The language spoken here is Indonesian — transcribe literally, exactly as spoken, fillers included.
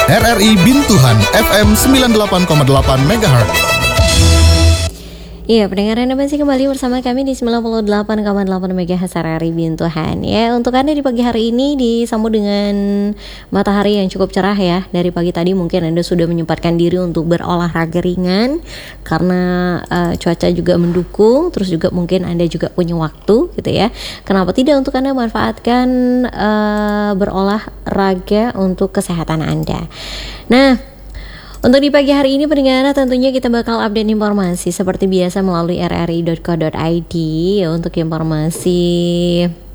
R R I Bintuhan F M sembilan puluh delapan koma delapan megahertz. Iya, pendengar Anda masih kembali bersama kami di sembilan puluh delapan koma delapan megahertz R R I Bintuhan. Ya, untuk Anda di pagi hari ini disambut dengan matahari yang cukup cerah ya. Dari pagi tadi mungkin Anda sudah menyempatkan diri untuk berolahraga ringan karena uh, cuaca juga mendukung, terus juga mungkin Anda juga punya waktu gitu ya. Kenapa tidak untuk Anda manfaatkan uh, berolahraga untuk kesehatan Anda. Nah, untuk di pagi hari ini pendengar tentunya kita bakal update informasi seperti biasa melalui r r i dot co dot i d untuk informasi